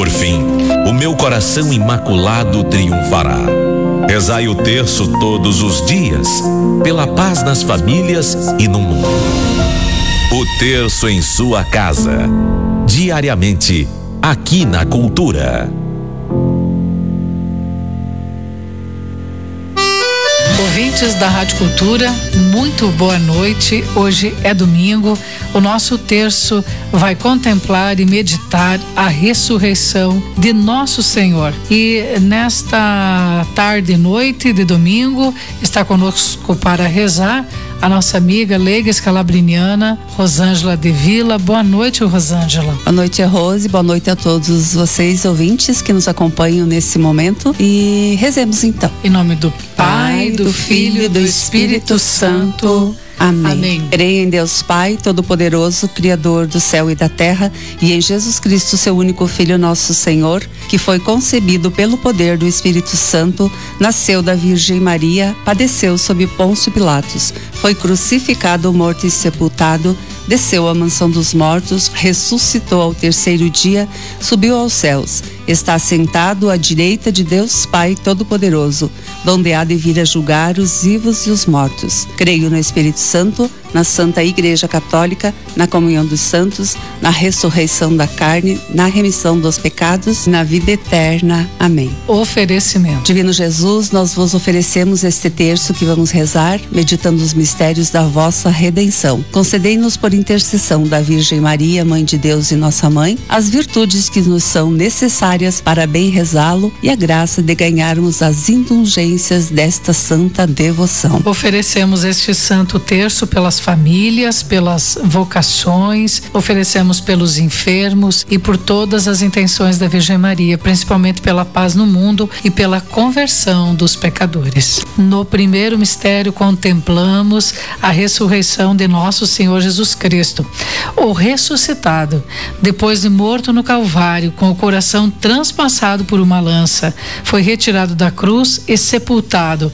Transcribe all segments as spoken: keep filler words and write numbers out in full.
fim, o meu coração imaculado triunfará. Rezai o terço todos os dias, pela paz nas famílias e no mundo. O terço em sua casa, diariamente, aqui na Cultura. Ouvintes da Rádio Cultura, muito boa noite. Hoje é domingo. O nosso terço vai contemplar e meditar a ressurreição de nosso Senhor. E nesta tarde e noite de domingo está conosco para rezar a nossa amiga leiga escalabriniana, Rosângela de Vila. Boa noite, Rosângela. Boa noite, Rose. Boa noite a todos vocês, ouvintes, que nos acompanham nesse momento. E rezemos então. Em nome do Pai, do Filho e do Espírito Santo. Amém. Amém. Creio em Deus Pai Todo-Poderoso, Criador do céu e da terra, e em Jesus Cristo, seu único Filho, nosso Senhor, que foi concebido pelo poder do Espírito Santo, nasceu da Virgem Maria, padeceu sob Pôncio Pilatos, foi crucificado, morto e sepultado, desceu à mansão dos mortos, ressuscitou ao terceiro dia, subiu aos céus, está sentado à direita de Deus Pai Todo-Poderoso, donde há de vir a julgar os vivos e os mortos. Creio no Espírito Santo, na Santa Igreja Católica, na comunhão dos santos, na ressurreição da carne, na remissão dos pecados, na vida eterna. Amém. Oferecimento. Divino Jesus, nós vos oferecemos este terço que vamos rezar, meditando os mistérios da vossa redenção. Concedei-nos, por intercessão da Virgem Maria, Mãe de Deus e nossa Mãe, as virtudes que nos são necessárias para bem rezá-lo e a graça de ganharmos as indulgências desta santa devoção. Oferecemos este santo terço pelas famílias, pelas vocações, oferecemos pelos enfermos e por todas as intenções da Virgem Maria, principalmente pela paz no mundo e pela conversão dos pecadores. No primeiro mistério contemplamos a ressurreição de nosso Senhor Jesus Cristo. O ressuscitado, depois de morto no Calvário, com o coração transpassado por uma lança, foi retirado da cruz e sepultado.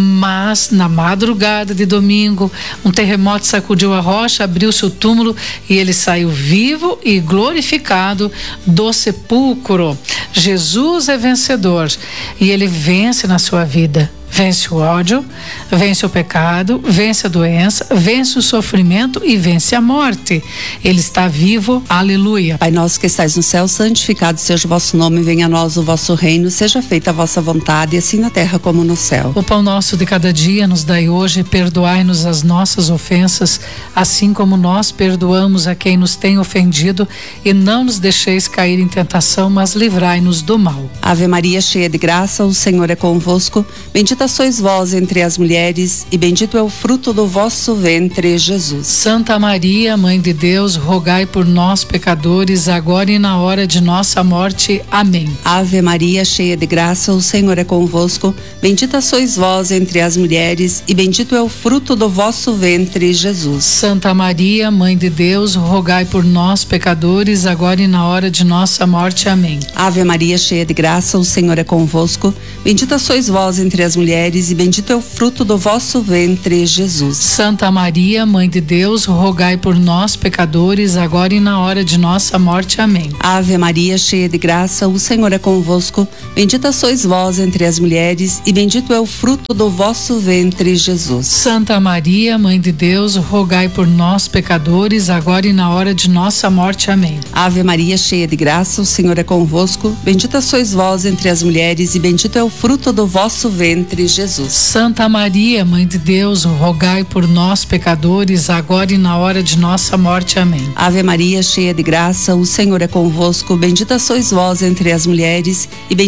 Mas na madrugada de domingo, um terremoto sacudiu a rocha, abriu-se o túmulo e ele saiu vivo e glorificado do sepulcro. Jesus é vencedor e ele vence na sua vida. Vence o ódio, vence o pecado, vence a doença, vence o sofrimento e vence a morte. Ele está vivo, aleluia. Pai nosso que estais no céu, santificado seja o vosso nome, venha a nós o vosso reino, seja feita a vossa vontade, assim na terra como no céu. O pão nosso de cada dia nos dai hoje, perdoai-nos as nossas ofensas, assim como nós perdoamos a quem nos tem ofendido, e não nos deixeis cair em tentação, mas livrai-nos do mal. Ave Maria, cheia de graça, o Senhor é convosco, bendita sois vós entre as mulheres, e bendito é o fruto do vosso ventre, Jesus. Santa Maria, Mãe de Deus, rogai por nós, pecadores, agora e na hora de nossa morte. Amém. Ave Maria, cheia de graça, o Senhor é convosco, bendita sois vós entre as mulheres, e bendito é o fruto do vosso ventre, Jesus. Santa Maria, Mãe de Deus, rogai por nós, pecadores, agora e na hora de nossa morte. Amém. Ave Maria, cheia de graça, o Senhor é convosco, bendita sois vós entre as mulheres, e bendito é o fruto do vosso ventre, Jesus. Santa Maria, Mãe de Deus, rogai por nós, pecadores, agora e na hora de nossa morte. Amém. Ave Maria, cheia de graça, o Senhor é convosco, bendita sois vós entre as mulheres, e bendito é o fruto do vosso ventre, Jesus. Santa Maria, Mãe de Deus, rogai por nós, pecadores, agora e na hora de nossa morte. Amém. Ave Maria, cheia de graça, o Senhor é convosco, bendita sois vós entre as mulheres, e bendito é o fruto do vosso ventre, Jesus. Santa Maria, Mãe de Deus, rogai por nós, pecadores, agora e na hora de nossa morte. Amém. Ave Maria, cheia de graça, o Senhor é convosco, bendita sois vós entre as mulheres, e bendito